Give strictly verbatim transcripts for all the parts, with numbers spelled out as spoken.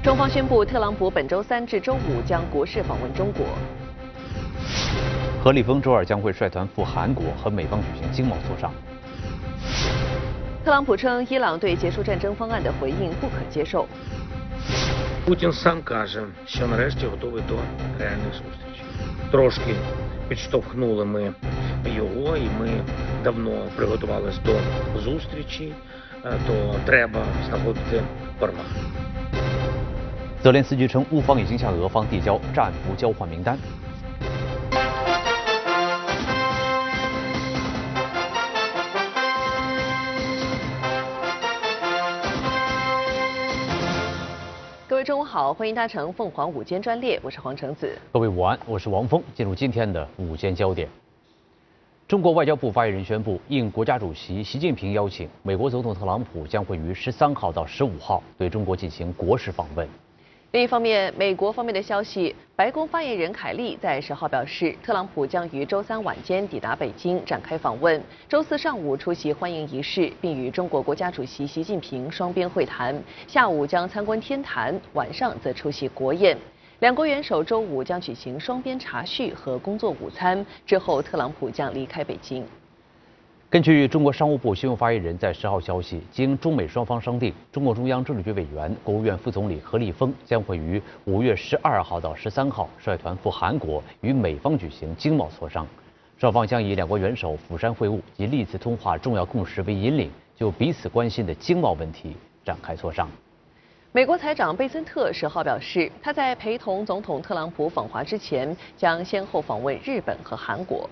中方宣布，特朗普本周三至周五将国事访问中国。 何立峰周二将会率团赴韩国和美方举行经贸磋商。 特朗普称，伊朗对结束战争方案的回应不可接受。 Путін сам каже, що нарешті готовий до реальних зустрічей. Трошки підштовхнули ми його, і ми давно приготувалися до зустрічі, то треба знаходити формат. 泽连斯基称，乌方已经向俄方递交战俘交换名单。 各位中午好，欢迎搭乘凤凰午间专列，我是黄橙子。 各位午安，我是王峰。进入今天的午间焦点。中国外交部发言人宣布，应国家主席习近平邀请，美国总统特朗普将会于十三号到十五号对中国进行国事访问。 另一方面，美国方面的消息，白宫发言人凯利在十号表示，特朗普将于周三晚间抵达北京展开访问，周四上午出席欢迎仪式，并与中国国家主席习近平双边会谈，下午将参观天坛，晚上则出席国宴。两国元首周五将举行双边茶叙和工作午餐，之后特朗普将离开北京。 根据中国商务部新闻发言人在十号消息，经中美双方商定，中共中央政治局委员、国务院副总理何立峰将会于五月十二号到十三号率团赴韩国，与美方举行经贸磋商。双方将以两国元首釜山会晤及历次通话重要共识为引领，就彼此关心的经贸问题展开磋商。 美国财长贝森特十号表示，他在陪同总统特朗普访华之前，将先后访问日本和韩国。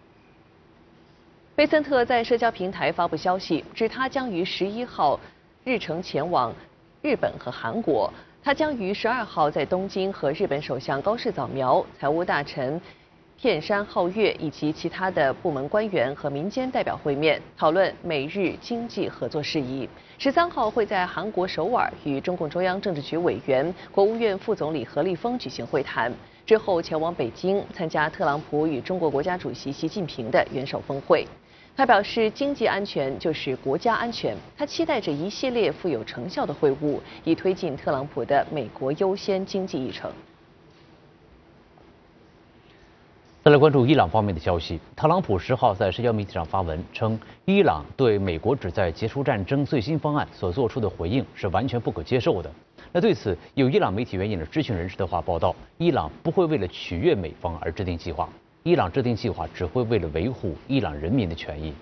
贝森特在社交平台发布消息，指他将于十一号日程前往日本和韩国。他将于十二号在东京和日本首相高市早苗、财务大臣片山浩月以及其他的部门官员和民间代表会面，讨论美日经济合作事宜。十三号会在韩国首尔与中共中央政治局委员、国务院副总理何立峰举行会谈。 之后前往北京参加特朗普与中国国家主席习近平的元首峰会。他表示，经济安全就是国家安全。他期待着一系列富有成效的会晤，以推进特朗普的美国优先经济议程。 再来关注伊朗方面的消息，特朗普十号在社交媒体上发文称，伊朗对美国旨在结束战争最新方案所做出的回应是完全不可接受的。 那对此，有伊朗媒体援引了知情人士的话报道，伊朗不会为了取悦美方而制定计划，伊朗制定计划只会为了维护伊朗人民的权益。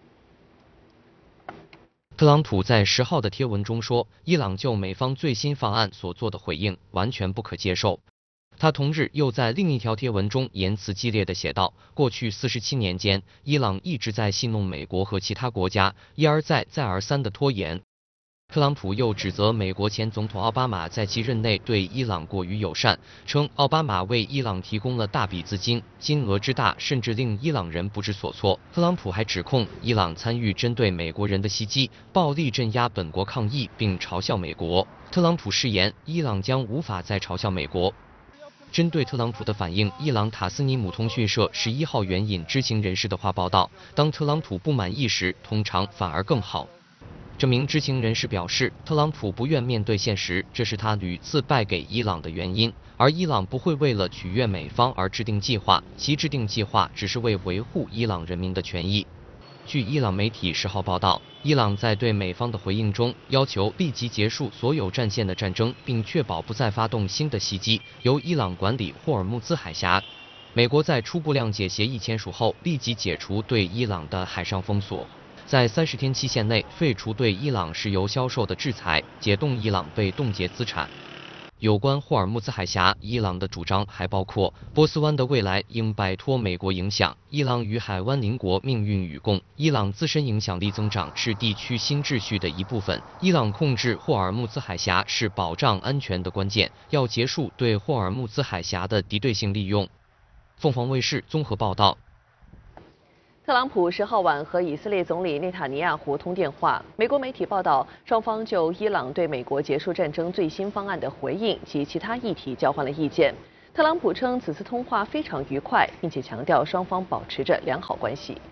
特朗普在十号的贴文中说，伊朗就美方最新方案所做的回应完全不可接受。他同日又在另一条贴文中言辞激烈地写道，过去四十七年间，伊朗一直在戏弄美国和其他国家，一而再、再而三的拖延。 特朗普又指责美国前总统奥巴马在其任内对伊朗过于友善，称奥巴马为伊朗提供了大笔资金，金额之大甚至令伊朗人不知所措。特朗普还指控伊朗参与针对美国人的袭击，暴力镇压本国抗议，并嘲笑美国。特朗普誓言，伊朗将无法再嘲笑美国。针对特朗普的反应，伊朗塔斯尼姆通讯社十一号援引知情人士的话报道，当特朗普不满意时，通常反而更好。 这名知情人士表示，特朗普不愿面对现实，这是他屡次败给伊朗的原因。而伊朗不会为了取悦美方而制定计划，其制定计划只是为维护伊朗人民的权益。据伊朗媒体十号报道，伊朗在对美方的回应中要求立即结束所有战线的战争，并确保不再发动新的袭击，由伊朗管理霍尔木兹海峡。美国在初步谅解协议签署后，立即解除对伊朗的海上封锁。 在三十天期限内废除对伊朗石油销售的制裁，解冻伊朗被冻结资产。有关霍尔木兹海峡，伊朗的主张还包括波斯湾的未来应摆脱美国影响，伊朗与海湾邻国命运与共，伊朗自身影响力增长是地区新秩序的一部分，伊朗控制霍尔木兹海峡是保障安全的关键，要结束对霍尔木兹海峡的敌对性利用。凤凰卫视综合报道。 特朗普十号晚和以色列总理内塔尼亚胡通电话。美国媒体报道，双方就伊朗对美国结束战争最新方案的回应及其他议题交换了意见。特朗普称此次通话非常愉快，并且强调双方保持着良好关系。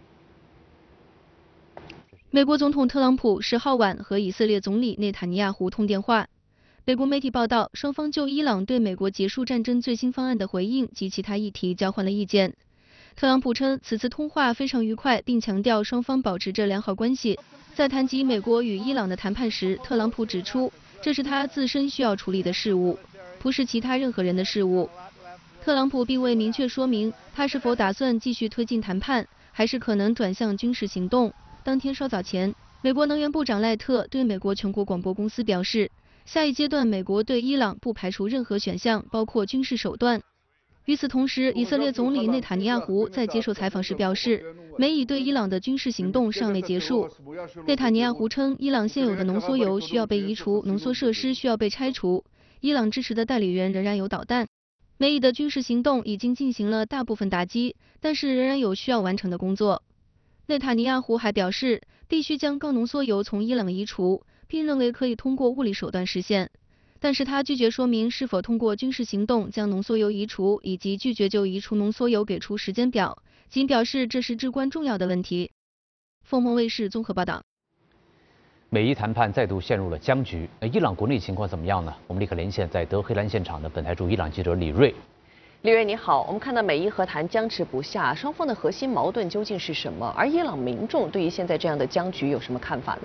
美国总统特朗普十号晚和以色列总理内塔尼亚胡通电话。 美国媒体报道，双方就伊朗对美国结束战争最新方案的回应及其他议题交换了意见。特朗普称此次通话非常愉快，并强调双方保持着良好关系。在谈及美国与伊朗的谈判时，特朗普指出，这是他自身需要处理的事务，不是其他任何人的事务。特朗普并未明确说明他是否打算继续推进谈判，还是可能转向军事行动。当天稍早前，美国能源部长赖特对美国全国广播公司表示，下一阶段美国对伊朗不排除任何选项，包括军事手段。与此同时，以色列总理内塔尼亚胡在接受采访时表示，美以对伊朗的军事行动尚未结束。内塔尼亚胡称，伊朗现有的浓缩铀需要被移除，浓缩设施需要被拆除，伊朗支持的代理人仍然有导弹。美以的军事行动已经进行了大部分打击，但是仍然有需要完成的工作。内塔尼亚胡还表示，必须将高浓缩铀从伊朗移除，并认为可以通过物理手段实现。但是他拒绝说明是否通过军事行动将浓缩铀移除，以及拒绝就移除浓缩铀给出时间表，仅表示这是至关重要的问题。凤凰卫视综合报道。 美伊谈判再度陷入了僵局，那伊朗国内情况怎么样呢？我们立刻连线在德黑兰现场的本台驻伊朗记者李锐。 李锐你好，我们看到美伊和谈僵持不下，双方的核心矛盾究竟是什么？而伊朗民众对于现在这样的僵局有什么看法呢？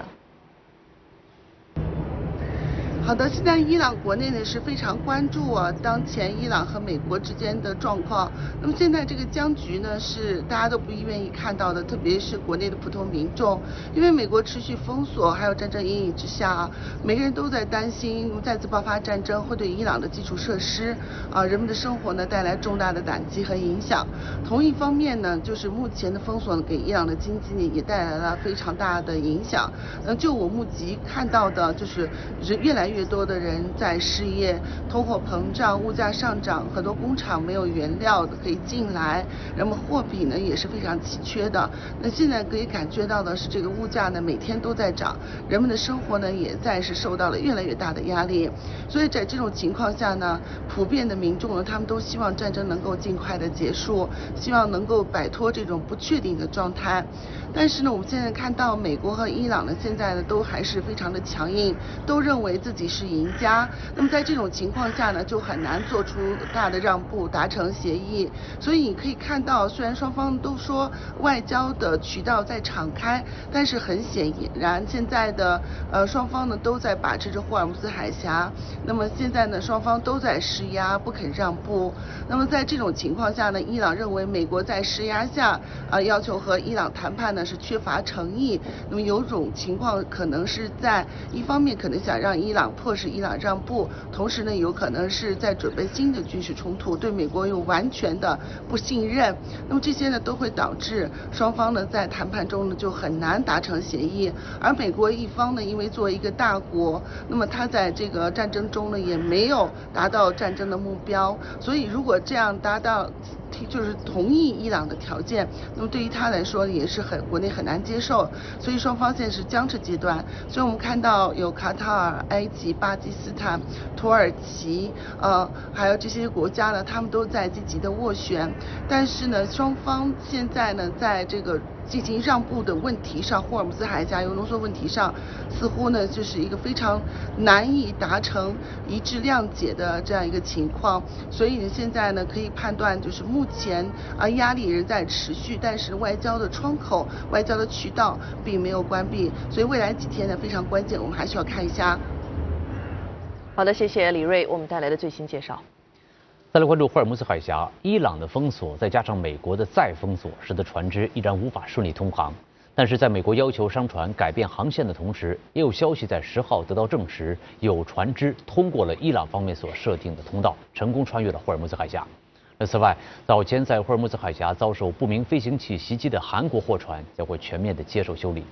好的，现在伊朗国内呢是非常关注啊，当前伊朗和美国之间的状况。那么现在这个僵局呢是大家都不愿意看到的，特别是国内的普通民众，因为美国持续封锁，还有战争阴影之下啊，每个人都在担心再次爆发战争会对伊朗的基础设施啊人们的生活呢带来重大的打击和影响。同一方面呢，就是目前的封锁呢给伊朗的经济呢也带来了非常大的影响。嗯，就我目击看到的，就是人越来越。越多的人在失业，通货膨胀，物价上涨，很多工厂没有原料可以进来，那么货币呢也是非常稀缺的。那现在可以感觉到的是，这个物价呢每天都在涨，人们的生活呢也在是受到了越来越大的压力。所以在这种情况下呢，普遍的民众呢，他们都希望战争能够尽快的结束，希望能够摆脱这种不确定的状态。但是呢，我们现在看到美国和伊朗呢，现在呢都还是非常的强硬，都认为自己是赢家。那么在这种情况下呢，就很难做出大的让步，达成协议。所以你可以看到，虽然双方都说外交的渠道在敞开，但是很显然，现在的呃双方呢都在把持着霍尔木兹海峡。那么现在呢，双方都在施压，不肯让步。那么在这种情况下呢，伊朗认为美国在施压下啊、呃、要求和伊朗谈判呢是缺乏诚意。那么有种情况可能是在一方面可能想让伊朗迫使伊朗让步，同时呢有可能是在准备新的军事冲突，对美国有完全的不信任。那么这些呢都会导致双方呢在谈判中呢就很难达成协议。而美国一方呢，因为作为一个大国，那么他在这个战争中呢也没有达到战争的目标，所以如果这样达到就是同意伊朗的条件，那么对于他来说也是很国内很难接受，所以双方现在是僵持阶段。所以我们看到有卡塔尔、埃及、巴基斯坦、土耳其，呃，还有这些国家呢，他们都在积极的斡旋，但是呢，双方现在呢，在这个进行让步的问题上，霍尔木兹海峡铀浓缩问题上，似乎呢就是一个非常难以达成一致谅解的这样一个情况。所以呢，现在呢可以判断，就是目前啊压力仍在持续，但是外交的窗口、外交的渠道并没有关闭。所以未来几天呢非常关键，我们还需要看一下。 好的，谢谢李锐为我们带来的最新介绍。 再来关注霍尔木兹海峡，伊朗的封锁再加上美国的再封锁，使得船只依然无法顺利通航。但是在美国要求商船改变航线的同时，也有消息在十号得到证实，有船只通过了伊朗方面所设定的通道，成功穿越了霍尔木兹海峡。那此外，早前在霍尔木兹海峡遭受不明飞行器袭击的韩国货船将会全面的接受修理。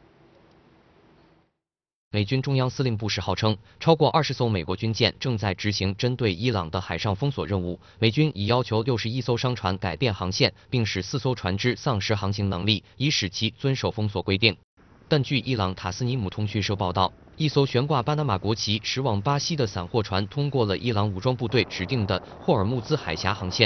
美军中央司令部十号称，超过二十艘美国军舰正在执行针对伊朗的海上封锁任务。美军已要求六十一艘商船改变航线，并使四艘船只丧失航行能力，以使其遵守封锁规定。但据伊朗塔斯尼姆通讯社报道，一艘悬挂巴拿马国旗驶往巴西的散货船通过了伊朗武装部队指定的霍尔木兹海峡航线。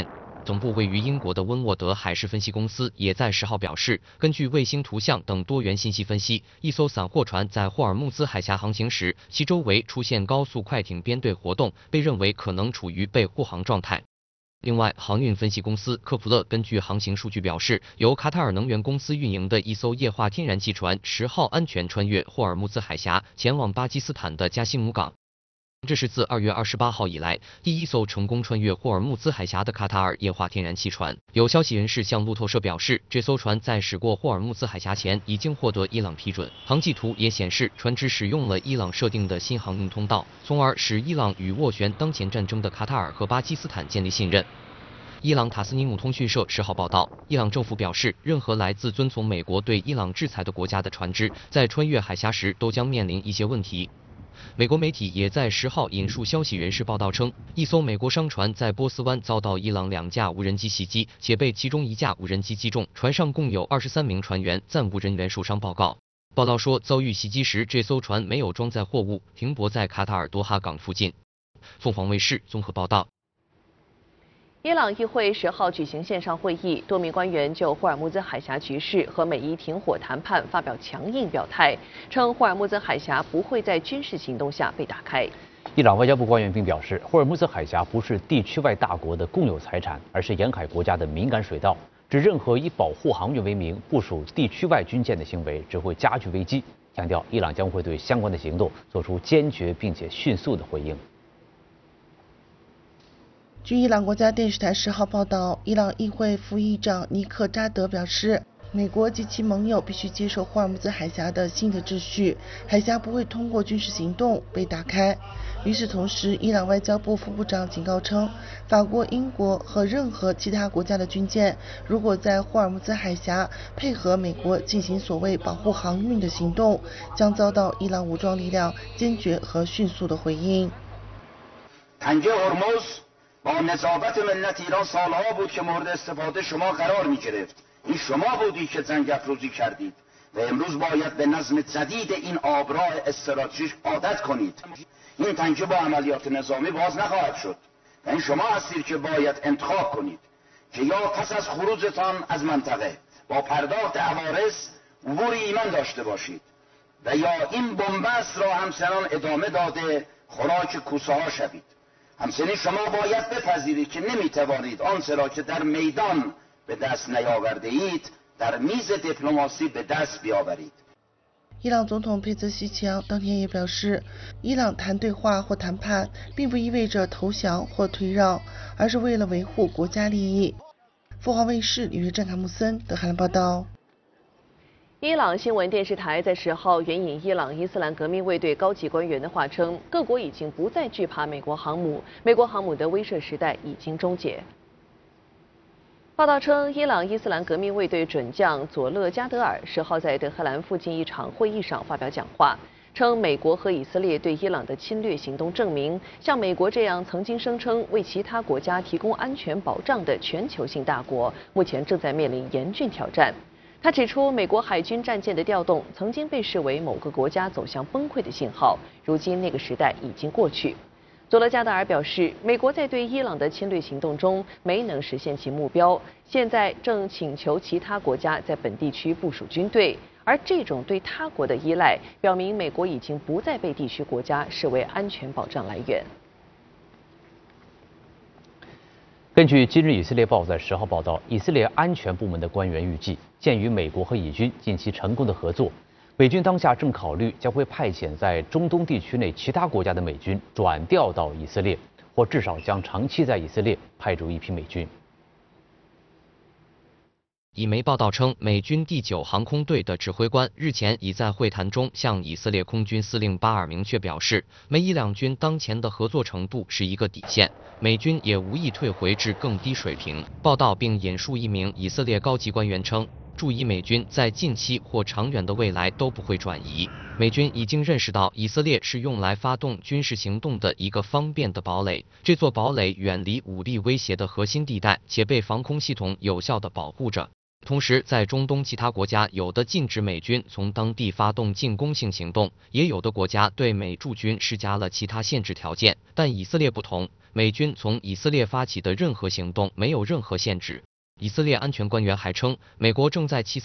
总部位于英国的温沃德海事分析公司也在十号表示，根据卫星图像等多元信息分析，一艘散货船在霍尔木兹海峡航行时，其周围出现高速快艇编队活动，被认为可能处于被护航状态。另外，航运分析公司科普勒根据航行数据表示，由卡塔尔能源公司运营的一艘液化天然气船十号安全穿越霍尔木兹海峡，前往巴基斯坦的加西姆港。这是自二月二十八号以来第一艘成功穿越霍尔木兹海峡的卡塔尔液化天然气船。有消息人士向路透社表示，这艘船在驶过霍尔木兹海峡前已经获得伊朗批准。航迹图也显示，船只使用了伊朗设定的新航运通道，从而使伊朗与斡旋当前战争的卡塔尔和巴基斯坦建立信任。伊朗塔斯尼姆通讯社十号报道，伊朗政府表示，任何来自遵从美国对伊朗制裁的国家的船只，在穿越海峡时都将面临一些问题。美国媒体也在十号引述消息人士报道称，一艘美国商船在波斯湾遭到伊朗两架无人机袭击，且被其中一架无人机击中，船上共有二十三名船员，暂无人员受伤报告。报道说，遭遇袭击时，这艘船没有装载货物，停泊在卡塔尔多哈港附近。凤凰卫视综合报道。 伊朗议会十号举行线上会议，多名官员就霍尔木兹海峡局势和美伊停火谈判发表强硬表态，称霍尔木兹海峡不会在军事行动下被打开。 伊朗外交部官员并表示，霍尔木兹海峡不是地区外大国的共有财产，而是沿海国家的敏感水道，指任何以保护航运为名部署地区外军舰的行为只会加剧危机，强调伊朗将会对相关的行动做出坚决并且迅速的回应。 据伊朗国家电视台十号报道，伊朗议会副议长尼克扎德表示，美国及其盟友必须接受霍尔木兹海峡的新的秩序，海峡不会通过军事行动被打开。与此同时，伊朗外交部副部长警告称，法国、英国和任何其他国家的军舰，如果在霍尔木兹海峡配合美国进行所谓保护航运的行动，将遭到伊朗武装力量坚决和迅速的回应。 با نظافت ملت ایران سالها بود که مورد استفاده شما قرار می گرفت. این شما بودی که جنگ افروزی کردید و امروز باید به نظم جدید این آبراه استراتژیک عادت کنید. این تنگه با عملیات نظامی باز نخواهد شد و این شما هستید که باید انتخاب کنید که یا پس از خروجتان از منطقه با پرداخت عوارض عبور ایمن داشته باشید و یا این بنبست را همچنان ادامه داده خوراک کوسه ها شوید. همچنین شما باید بپذیرید که نمیتوانید آنچه را که در میدان به دست نیاورده اید در میز دیپلماسی به دست بیاورید。 伊朗总统佩泽西奇扬当天也表示，伊朗谈对话或谈判并不意味着投降或退让，而是为了维护国家利益。凤凰卫视里约郑卡穆森德黑兰报道。 伊朗新闻电视台在十号援引伊朗伊斯兰革命卫队高级官员的话称，各国已经不再惧怕美国航母，美国航母的威慑时代已经终结。报道称，伊朗伊斯兰革命卫队准将佐勒加德尔十号在德黑兰附近一场会议上发表讲话，称美国和以色列对伊朗的侵略行动证明，像美国这样曾经声称为其他国家提供安全保障的全球性大国，目前正在面临严峻挑战。他指出，美国海军战舰的调动曾经被视为某个国家走向崩溃的信号，如今那个时代已经过去。佐勒加德尔表示，美国在对伊朗的侵略行动中没能实现其目标，现在正请求其他国家在本地区部署军队，而这种对他国的依赖，表明美国已经不再被地区国家视为安全保障来源。 根据今日以色列报在十号报道，以色列安全部门的官员预计，鉴于美国和以军近期成功的合作，美军当下正考虑将会派遣在中东地区内其他国家的美军转调到以色列，或至少将长期在以色列派驻一批美军。 以媒报道称，美军第九航空队的指挥官日前已在会谈中向以色列空军司令巴尔明确表示，美以两军当前的合作程度是一个底线，美军也无意退回至更低水平。报道并引述一名以色列高级官员称，驻以美军在近期或长远的未来都不会转移。美军已经认识到，以色列是用来发动军事行动的一个方便的堡垒，这座堡垒远离武力威胁的核心地带，且被防空系统有效地保护着。 同时，在中东其他国家，有的禁止美军从当地发动进攻性行动，也有的国家对美驻军施加了其他限制条件。但以色列不同，美军从以色列发起的任何行动没有任何限制。以色列安全官员还称，美国正在其